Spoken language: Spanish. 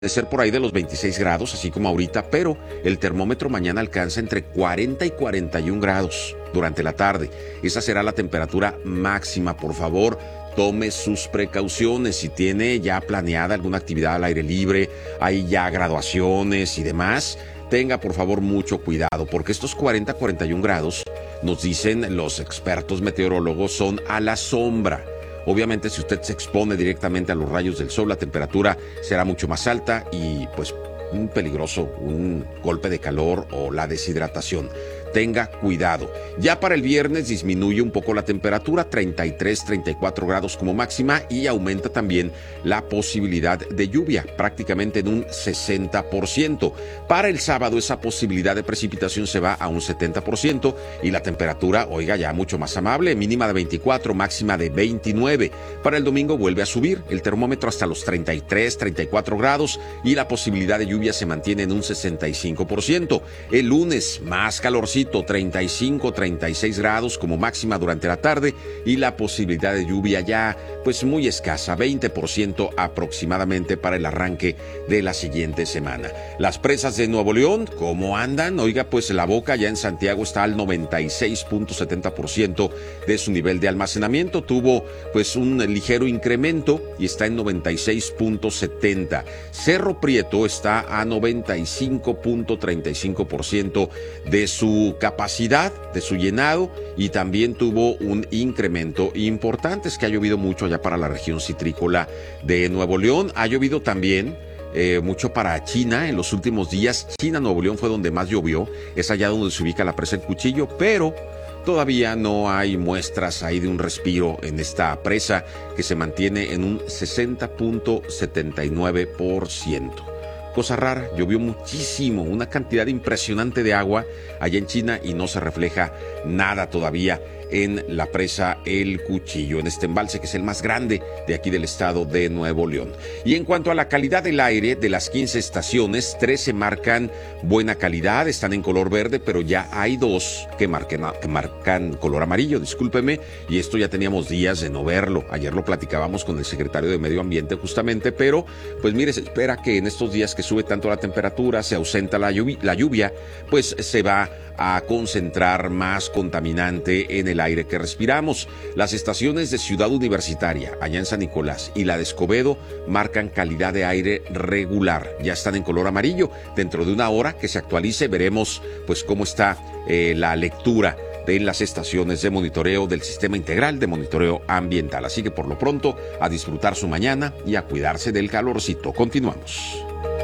de ser por ahí de los 26 grados, así como ahorita, pero el termómetro mañana alcanza entre 40 y 41 grados durante la tarde. Esa será la temperatura máxima. Por favor, tome sus precauciones. Si tiene ya planeada alguna actividad al aire libre, hay ya graduaciones y demás, tenga por favor mucho cuidado, porque estos 40-41 grados, nos dicen los expertos meteorólogos, son a la sombra. Obviamente, si usted se expone directamente a los rayos del sol, la temperatura será mucho más alta y pues un peligroso, un golpe de calor o la deshidratación. Tenga cuidado. Ya para el viernes disminuye un poco la temperatura, 33-34 grados como máxima, y aumenta también la posibilidad de lluvia, prácticamente en un 60%. Para el sábado esa posibilidad de precipitación se va a un 70% y la temperatura, oiga, ya mucho más amable, mínima de 24, máxima de 29. Para el domingo vuelve a subir el termómetro hasta los 33-34 grados y la posibilidad de lluvia se mantiene en un 65%. El lunes más calorcito, 35-36 grados como máxima durante la tarde y la posibilidad de lluvia ya pues muy escasa, 20% aproximadamente para el arranque de la siguiente semana. Las presas de Nuevo León, ¿cómo andan? Oiga, pues la Boca ya en Santiago está al 96.70% de su nivel de almacenamiento, tuvo pues un ligero incremento y está en 96.70. Cerro Prieto está a 95.35% de su capacidad, de su llenado, y también tuvo un incremento importante. Es que ha llovido mucho allá para la región citrícola de Nuevo León. Ha llovido también mucho para China en los últimos días. China, Nuevo León fue donde más llovió, es allá donde se ubica la presa El Cuchillo, pero todavía no hay muestras ahí de un respiro en esta presa que se mantiene en un 60.79%. Cosa rara, llovió muchísimo, una cantidad impresionante de agua allá en China y no se refleja nada todavía en la presa El Cuchillo, en este embalse que es el más grande de aquí del estado de Nuevo León. Y en cuanto a la calidad del aire, de las 15 estaciones, 13 marcan buena calidad, están en color verde, pero ya hay 2 que marcan color amarillo, discúlpeme, y esto ya teníamos días de no verlo. Ayer lo platicábamos con el secretario de Medio Ambiente justamente, pero pues mire, se espera que en estos días que sube tanto la temperatura, se ausenta la lluvia, pues se va a concentrar más contaminante en el aire que respiramos. Las estaciones de Ciudad Universitaria, allá en San Nicolás, y la de Escobedo marcan calidad de aire regular. Ya están en color amarillo. Dentro de una hora que se actualice veremos pues cómo está la lectura de las estaciones de monitoreo del Sistema Integral de Monitoreo Ambiental. Así que por lo pronto a disfrutar su mañana y a cuidarse del calorcito. Continuamos.